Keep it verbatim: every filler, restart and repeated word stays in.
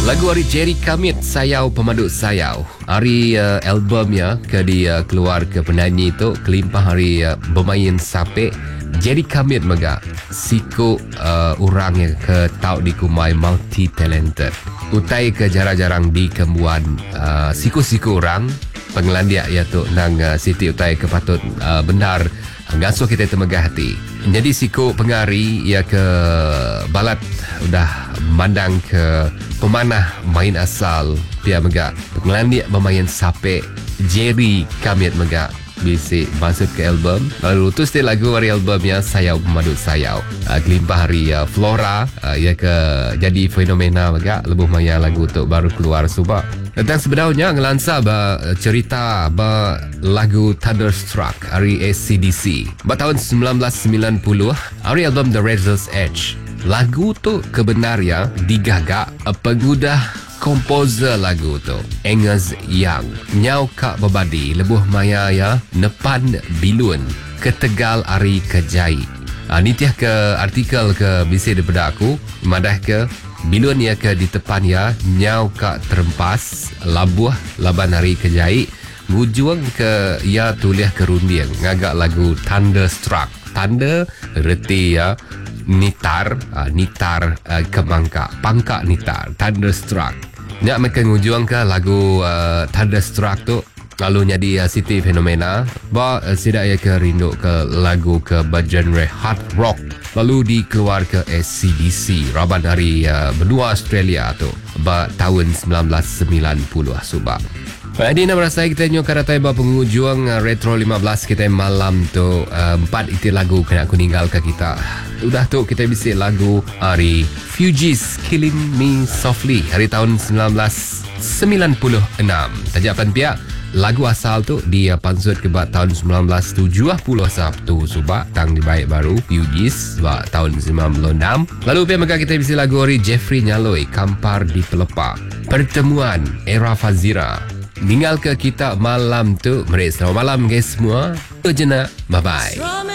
Lagu hari Jerry Kamit, Sayau Pemaduk Sayau. Hari uh, albumnya ke dia uh, keluar ke penyanyi itu kelimpah hari uh, bermain sape Jerry Kamit mega siko uh, orang yang ke tau di kumai multi talented. Utai ke jarang-jarang di kembuan uh, siko-siko orang pengelandia ya tu nang uh, Siti utai ke patut uh, benar ngasuh kita temegah hati. Jadi siko pengari ya ke balat udah mandang ke pemanah main asal pia mega pengelandia bermain sape Jerry Kamit mega bisik masuk ke album. Lalu tu setiap lagu hari albumnya Sayau Pemaduk Sayau. Uh, kelimpah hari uh, Flora uh, ia ke jadi fenomena mega lebuh maya lagu tu baru keluar subak. Dan sebenarnya ngelansa ba cerita ba lagu Thunderstruck hari A C D C. Ba tahun sembilan belas sembilan puluh hari album The Razor's Edge. Lagu tu kebenarnya digagak pengudah komposer lagu tu Angus Young. Nyau kak babadi lebuh maya ya nepan bilun ke Tegal ari kejai. Ah, ni tiah ke artikel ke bisik daripada aku madah ke bilun ya ke di tepan ya nyau kak terempas labuh laban hari kejai ngujuang ke ya tuliah kerundiang ngagak lagu Thunderstruck. Thunder reti ya nitar uh, nitar uh, kemangka pangka nitar Thunderstruck. Nyak mereka ngujuang ke lagu uh, Thunderstruck tu lalu jadi uh, Siti fenomena ba uh, sidak ya ke rindu ke lagu ke bergenre hard rock lalu dikeluar ke A C D C raban hari uh, benua Australia tu ba tahun sembilan belas sembilan puluh subak. Jadi nak merasa kita nyo karatai ba pengujuang uh, Retro lima belas kita malam tu uh, empat itu lagu kena aku ninggal ke kita. Udah tu kita bisik lagu hari Fugees Killing Me Softly hari tahun sembilan belas sembilan puluh enam. Tajapan pihak lagu asal tu dia pansut ke tahun sembilan belas tujuh puluh satu subak tang di baik baru Fugees ba tahun sembilan puluh enam. Lalu pihak maka kita bisik lagu hari Jeffrey Nyaloi Kampar di Pelepah. Pertemuan Era Fazira. Ninggal ke kita malam tu. Mereka selamat malam guys semua. Ujena. Bye bye.